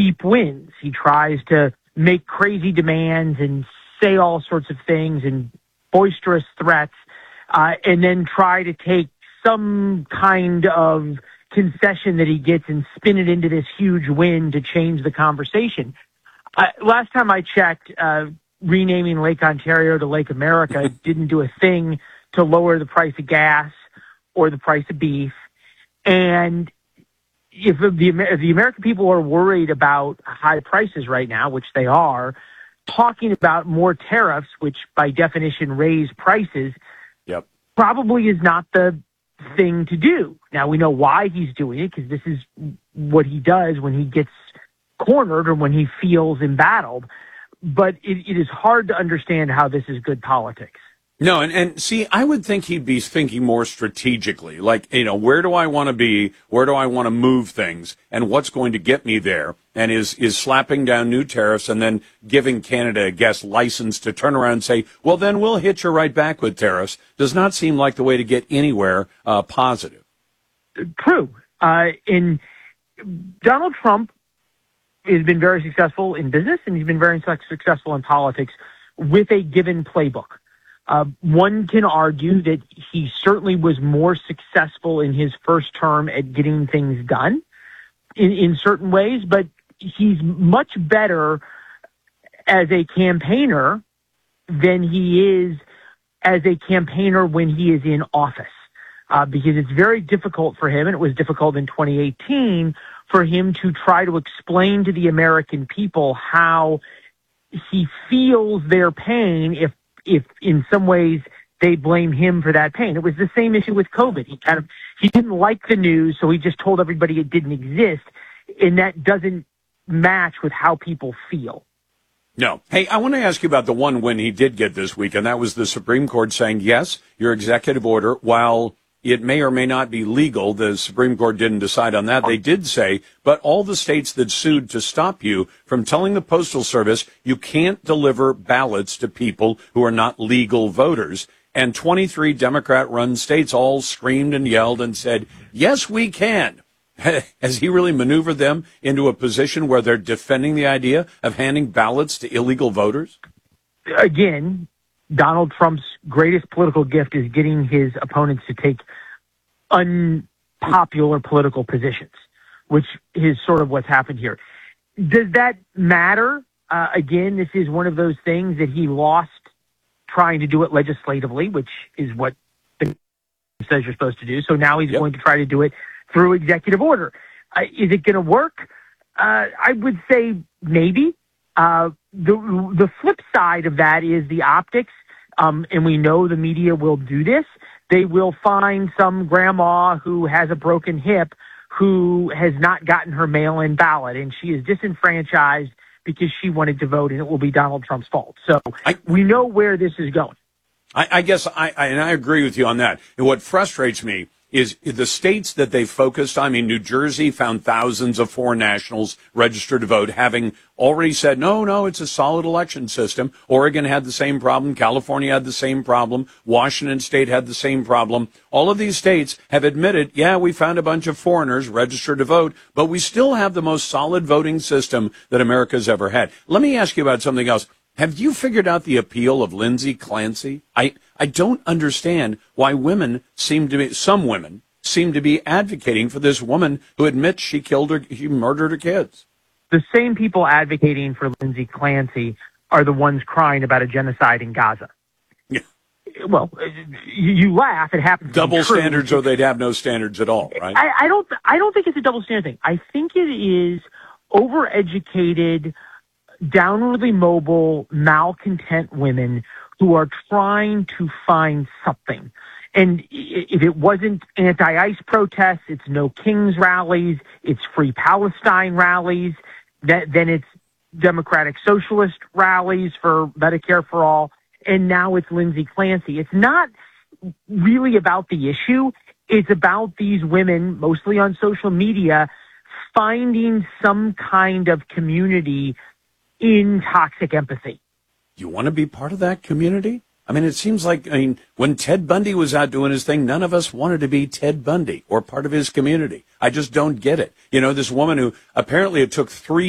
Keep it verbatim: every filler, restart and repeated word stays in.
cheap wins. He tries to make crazy demands and say all sorts of things and boisterous threats, uh, and then try to take some kind of concession that he gets and spin it into this huge win to change the conversation. Uh, last time I checked, uh, renaming Lake Ontario to Lake America didn't do a thing to lower the price of gas or the price of beef. And if the, if the American people are worried about high prices right now, which they are, talking about more tariffs, which by definition raise prices, yep. probably is not the thing to do. Now, we know why he's doing it, because this is what he does when he gets cornered or when he feels embattled. But it, it is hard to understand how this is good politics. No, and, and see, I would think he'd be thinking more strategically, like, you know, where do I want to be? Where do I want to move things? And what's going to get me there? And is, is slapping down new tariffs and then giving Canada, I guess, license to turn around and say, well, then we'll hit you right back with tariffs, does not seem like the way to get anywhere uh, positive. True. Uh, in Donald Trump has been very successful in business, and he's been very successful in politics with a given playbook. Uh, one can argue that he certainly was more successful in his first term at getting things done in, in certain ways, but he's much better as a campaigner than he is as a campaigner when he is in office. Uh, because it's very difficult for him, and it was difficult in twenty eighteen, for him to try to explain to the American people how he feels their pain if if in some ways they blame him for that pain. It was the same issue with COVID. He kind of, he didn't like the news, so he just told everybody it didn't exist, and that doesn't match with how people feel. No. Hey, I want to ask you about the one win he did get this week, and that was the Supreme Court saying, yes, your executive order, while it may or may not be legal, the Supreme Court didn't decide on that. They did say, but all the states that sued to stop you from telling the Postal Service you can't deliver ballots to people who are not legal voters. And twenty-three Democrat-run states all screamed and yelled and said, yes, we can. Has he really maneuvered them into a position where they're defending the idea of handing ballots to illegal voters? Again, Donald Trump's greatest political gift is getting his opponents to take unpopular political positions, which is sort of what's happened here. Does that matter? Uh, again, this is one of those things that he lost trying to do it legislatively, which is what the says you're supposed to do. So now he's yep. going to try to do it through executive order. Uh, is it going to work? Uh, I would say maybe. Uh, the the flip side of that is the optics. Um, and we know the media will do this. They will find some grandma who has a broken hip who has not gotten her mail-in ballot, and she is disenfranchised because she wanted to vote, and it will be Donald Trump's fault. So I, we know where this is going. I, I guess, I, I, and I agree with you on that. And what frustrates me is the states that they focused on. I mean, New Jersey found thousands of foreign nationals registered to vote, having already said, no, no, it's a solid election system. Oregon had the same problem. California had the same problem. Washington State had the same problem. All of these states have admitted, yeah, we found a bunch of foreigners registered to vote, but we still have the most solid voting system that America's ever had. Let me ask you about something else. Have you figured out the appeal of Lindsay Clancy? I, I don't understand why women seem to be, some women seem to be advocating for this woman who admits she killed her, she murdered her kids. The same people advocating for Lindsay Clancy are the ones crying about a genocide in Gaza. Yeah. Well, you, you laugh. It happens. Double standards, or they'd have no standards at all, right? I, I don't. I don't think it's a double standard thing. I think it is overeducated, downwardly mobile, malcontent women who are trying to find something. And if it wasn't anti-ICE protests, it's No Kings rallies, it's Free Palestine rallies, that, then it's Democratic Socialist rallies for Medicare for All, and now it's Lindsay Clancy. It's not really about the issue. It's about these women, mostly on social media, finding some kind of community in toxic empathy. You want to be part of that community? I mean, it seems like, I mean, when Ted Bundy was out doing his thing, none of us wanted to be Ted Bundy or part of his community. I just don't get it. You know, this woman who apparently it took three